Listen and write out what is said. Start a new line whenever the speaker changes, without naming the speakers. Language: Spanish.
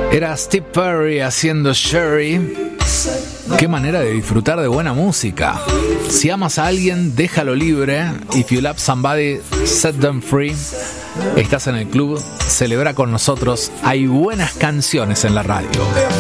Era Steve Perry haciendo Sherry. Qué manera de disfrutar de buena música. Si amas a alguien, déjalo libre. If you love somebody, set them free. Estás en el club, celebra con nosotros. Hay buenas canciones en la radio.